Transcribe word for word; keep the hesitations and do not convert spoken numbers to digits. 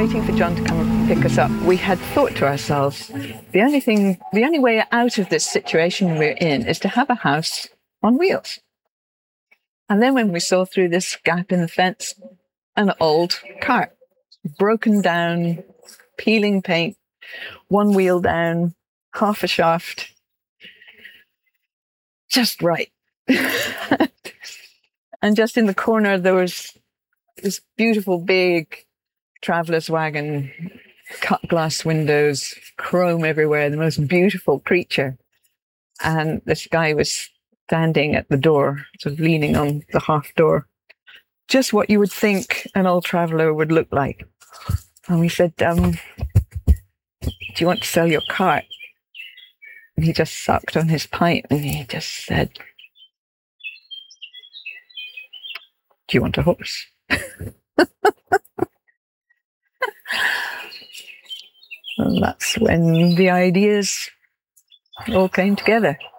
waiting for John to come and pick us up, we had thought to ourselves, the only thing, the only way out of this situation we're in is to have a house on wheels. And then when we saw through this gap in the fence, an old cart, broken down, peeling paint, one wheel down, half a shaft, just right. And just in the corner, there was this beautiful big traveler's wagon, cut glass windows, chrome everywhere, the most beautiful creature. And this guy was standing at the door, sort of leaning on the half door, just what you would think an old traveler would look like. And we said, um, do you want to sell your cart? And he just sucked on his pipe and he just said, do you want a horse? And that's when the ideas all came together.